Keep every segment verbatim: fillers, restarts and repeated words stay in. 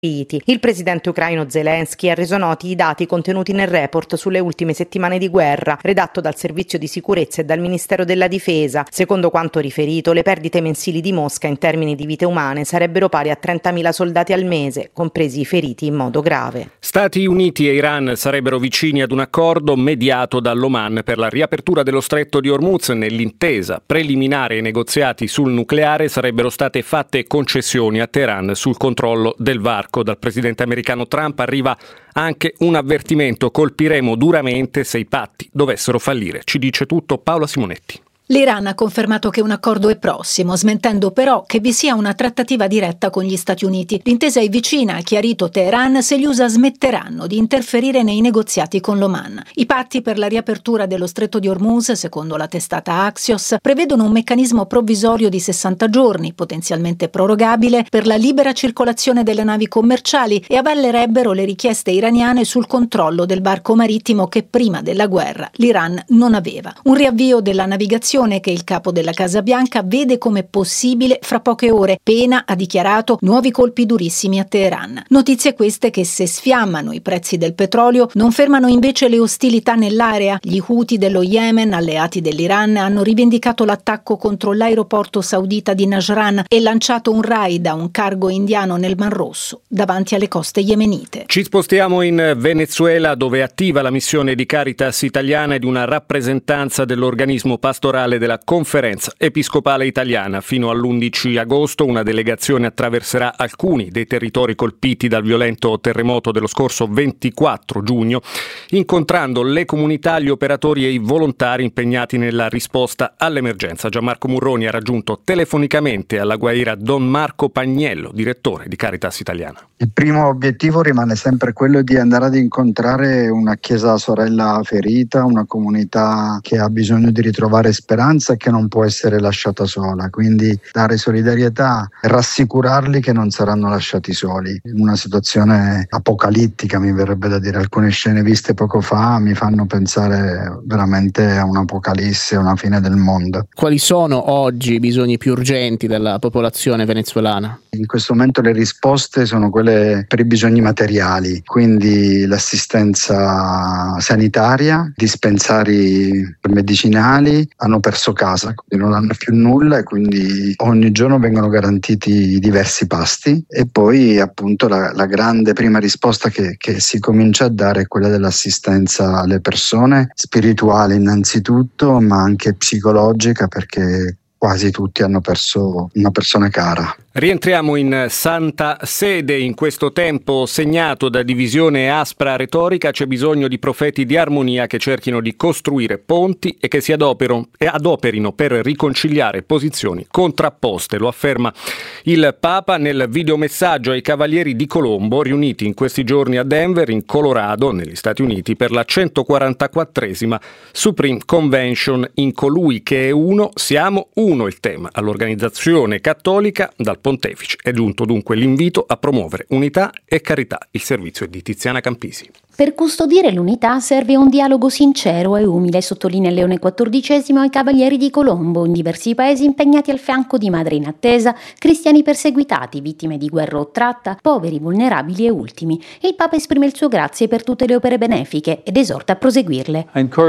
Il presidente ucraino Zelensky ha reso noti i dati contenuti nel report sulle ultime settimane di guerra, redatto dal Servizio di Sicurezza e dal Ministero della Difesa. Secondo quanto riferito, le perdite mensili di Mosca in termini di vite umane sarebbero pari a trentamila soldati al mese, compresi i feriti in modo grave. Stati Uniti e Iran sarebbero vicini ad un accordo mediato dall'Oman per la riapertura dello stretto di Hormuz. Nell'intesa preliminare ai negoziati sul nucleare sarebbero state fatte concessioni a Teheran sul controllo del varco. Dal presidente americano Trump arriva anche un avvertimento: colpiremo duramente se i patti dovessero fallire. Ci dice tutto Paola Simonetti. L'Iran ha confermato che un accordo è prossimo, smentendo però che vi sia una trattativa diretta con gli Stati Uniti. L'intesa è vicina, ha chiarito Teheran, se gli U S A smetteranno di interferire nei negoziati con l'Oman. I patti per la riapertura dello stretto di Hormuz, secondo la testata Axios, prevedono un meccanismo provvisorio di sessanta giorni, potenzialmente prorogabile, per la libera circolazione delle navi commerciali e avallerebbero le richieste iraniane sul controllo del varco marittimo che prima della guerra l'Iran non aveva. Un riavvio della navigazione che il capo della Casa Bianca vede come possibile fra poche ore. Pena ha dichiarato nuovi colpi durissimi a Teheran. Notizie queste che, se sfiammano i prezzi del petrolio, non fermano invece le ostilità nell'area. Gli Houthi dello Yemen, alleati dell'Iran, hanno rivendicato l'attacco contro l'aeroporto saudita di Najran e lanciato un raid a un cargo indiano nel Mar Rosso, davanti alle coste yemenite. Ci spostiamo in Venezuela, dove è attiva la missione di Caritas italiana e di una rappresentanza dell'organismo pastorale della Conferenza Episcopale Italiana. Fino all'undici agosto una delegazione attraverserà alcuni dei territori colpiti dal violento terremoto dello scorso ventiquattro giugno, incontrando le comunità, gli operatori e i volontari impegnati nella risposta all'emergenza. Gianmarco Murroni ha raggiunto telefonicamente alla Guaira Don Marco Pagnello, direttore di Caritas Italiana. Il primo obiettivo rimane sempre quello di andare ad incontrare una chiesa sorella ferita, una comunità che ha bisogno di ritrovare speranza e che non può essere lasciata sola, quindi dare solidarietà e rassicurarli che non saranno lasciati soli. In una situazione apocalittica, mi verrebbe da dire. Alcune scene viste poco fa mi fanno pensare veramente a un'apocalisse, a una fine del mondo. Quali sono oggi i bisogni più urgenti della popolazione venezuelana? In questo momento le risposte sono quelle per i bisogni materiali, quindi l'assistenza sanitaria, dispensari medicinali. Hanno perso casa, quindi non hanno più nulla e quindi ogni giorno vengono garantiti diversi pasti. E poi appunto la, la grande prima risposta che, che si comincia a dare è quella dell'assistenza alle persone, spirituale innanzitutto, ma anche psicologica, perché quasi tutti hanno perso una persona cara. Rientriamo in Santa Sede. In questo tempo segnato da divisione e aspra retorica c'è bisogno di profeti di armonia che cerchino di costruire ponti e che si adoperino, e adoperino per riconciliare posizioni contrapposte. Lo afferma il Papa nel videomessaggio ai Cavalieri di Colombo riuniti in questi giorni a Denver, in Colorado, negli Stati Uniti, per la centoquarantaquattresima Supreme Convention. In colui che è uno, siamo uno, il tema. All'organizzazione cattolica dal Pontefice è giunto dunque l'invito a promuovere unità e carità. Il servizio è di Tiziana Campisi. Per custodire l'unità serve un dialogo sincero e umile, sottolinea Leone quattordicesimo ai Cavalieri di Colombo, in diversi paesi impegnati al fianco di madri in attesa, cristiani perseguitati, vittime di guerra o tratta, poveri, vulnerabili e ultimi. Il Papa esprime il suo grazie per tutte le opere benefiche ed esorta a proseguirle.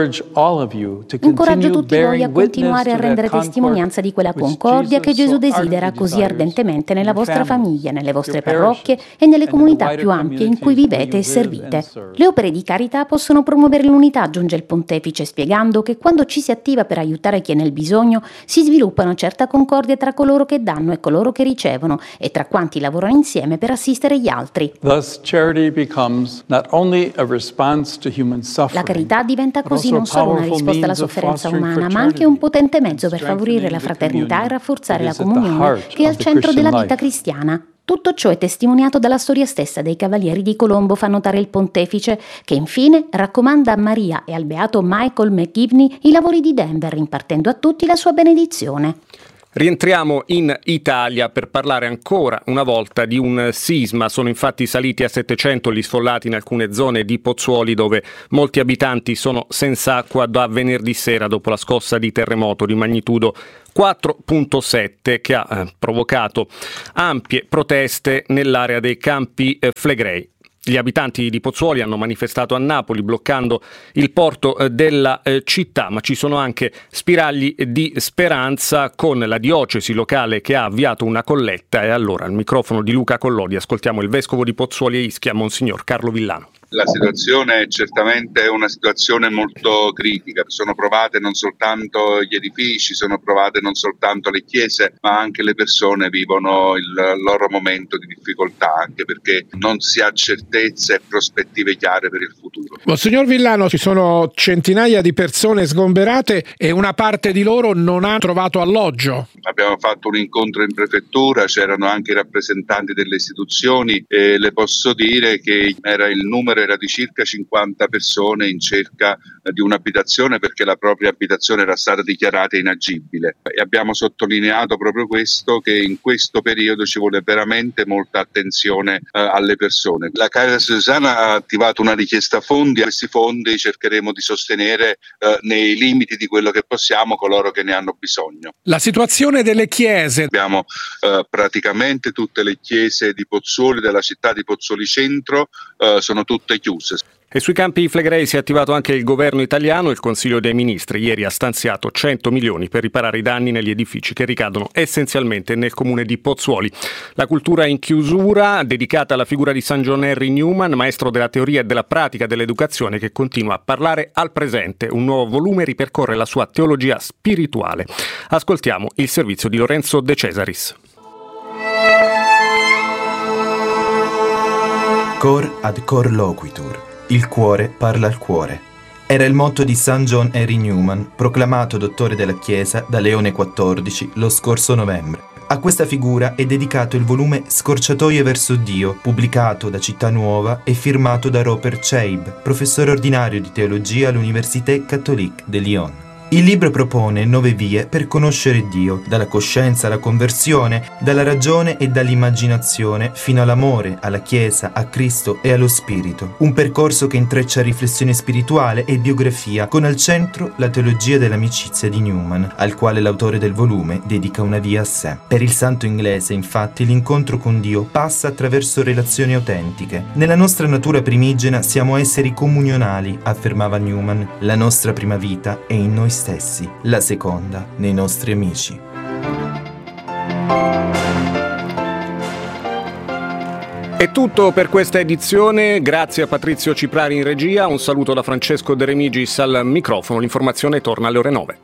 Incoraggio tutti voi a continuare a rendere testimonianza di quella concordia che Gesù desidera così ardentemente nella vostra famiglia, nelle vostre parrocchie e nelle comunità più ampie in cui vivete e servite. Le opere di carità possono promuovere l'unità, aggiunge il Pontefice, spiegando che quando ci si attiva per aiutare chi è nel bisogno, si sviluppa una certa concordia tra coloro che danno e coloro che ricevono e tra quanti lavorano insieme per assistere gli altri. La carità diventa così non solo una risposta alla sofferenza umana, ma anche un potente mezzo per favorire la fraternità e rafforzare la comunione che è al centro della vita cristiana. Tutto ciò è testimoniato dalla storia stessa dei Cavalieri di Colombo, fa notare il Pontefice, che infine raccomanda a Maria e al beato Michael McGivney i lavori di Denver, impartendo a tutti la sua benedizione. Rientriamo in Italia per parlare ancora una volta di un sisma. Sono infatti saliti a settecento gli sfollati in alcune zone di Pozzuoli, dove molti abitanti sono senza acqua da venerdì sera dopo la scossa di terremoto di magnitudo quattro virgola sette che ha eh, provocato ampie proteste nell'area dei Campi eh, Flegrei. Gli abitanti di Pozzuoli hanno manifestato a Napoli bloccando il porto della eh, città, ma ci sono anche spiragli di speranza con la diocesi locale che ha avviato una colletta. E allora al microfono di Luca Collodi ascoltiamo il vescovo di Pozzuoli e Ischia, Monsignor Carlo Villano. La situazione è certamente una situazione molto critica, sono provate non soltanto gli edifici, sono provate non soltanto le chiese, ma anche le persone vivono il loro momento di difficoltà, anche perché non si ha certezze e prospettive chiare per il futuro. Monsignor Villano, ci sono centinaia di persone sgomberate e una parte di loro non ha trovato alloggio. Abbiamo fatto un incontro in prefettura, c'erano anche i rappresentanti delle istituzioni e le posso dire che era il numero era di circa cinquanta persone in cerca di un'abitazione perché la propria abitazione era stata dichiarata inagibile, e abbiamo sottolineato proprio questo, che in questo periodo ci vuole veramente molta attenzione eh, alle persone. La Caritas Diocesana ha attivato una richiesta fondi, questi fondi cercheremo di sostenere eh, nei limiti di quello che possiamo coloro che ne hanno bisogno. La situazione delle chiese. Abbiamo eh, praticamente tutte le chiese di Pozzuoli, della città di Pozzuoli Centro, eh, sono tutte chiuse. E sui Campi Flegrei si è attivato anche il governo italiano. Il Consiglio dei Ministri ieri ha stanziato cento milioni per riparare i danni negli edifici che ricadono essenzialmente nel comune di Pozzuoli. La cultura in chiusura, dedicata alla figura di San John Henry Newman, maestro della teoria e della pratica dell'educazione, che continua a parlare al presente. Un nuovo volume ripercorre la sua teologia spirituale. Ascoltiamo il servizio di Lorenzo De Cesaris. Cor ad cor loquitur. Il cuore parla al cuore. Era il motto di San John Henry Newman, proclamato dottore della Chiesa da Leone quattordici lo scorso novembre. A questa figura è dedicato il volume Scorciatoie verso Dio, pubblicato da Città Nuova e firmato da Robert Scheib, professore ordinario di teologia all'Université Catholique de Lyon. Il libro propone nove vie per conoscere Dio, dalla coscienza alla conversione, dalla ragione e dall'immaginazione, fino all'amore, alla Chiesa, a Cristo e allo Spirito. Un percorso che intreccia riflessione spirituale e biografia, con al centro la teologia dell'amicizia di Newman, al quale l'autore del volume dedica una via a sé. Per il santo inglese, infatti, l'incontro con Dio passa attraverso relazioni autentiche. Nella nostra natura primigena siamo esseri comunionali, affermava Newman. La nostra prima vita è in noi stessi. stessi, la seconda nei nostri amici. È tutto per questa edizione, grazie a Patrizio Ciprari in regia, un saluto da Francesco De Remigis al microfono, l'informazione torna alle ore nove.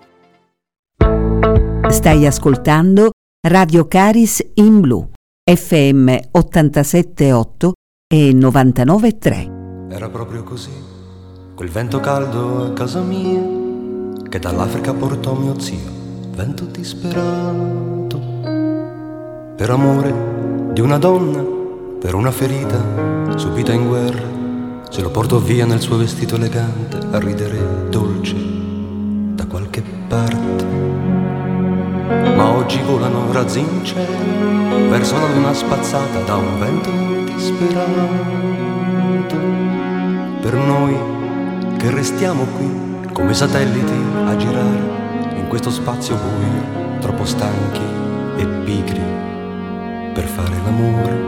Stai ascoltando Radio Caris in Blu, F M ottantasette virgola otto e novantanove virgola tre. Era proprio così, quel vento caldo a casa mia, che dall'Africa portò mio zio, vento disperato, per amore di una donna, per una ferita subita in guerra, se lo portò via nel suo vestito elegante a ridere dolce da qualche parte. Ma oggi volano razzi in cielo verso la luna spazzata da un vento disperato, per noi che restiamo qui come satelliti a girare in questo spazio buio, troppo stanchi e pigri per fare l'amore.